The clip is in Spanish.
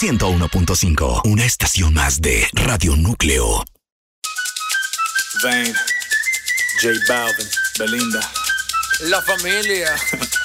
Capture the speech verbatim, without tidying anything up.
ciento uno punto cinco, una estación más de Radio Núcleo. Vane, J Balvin, Belinda, La Familia.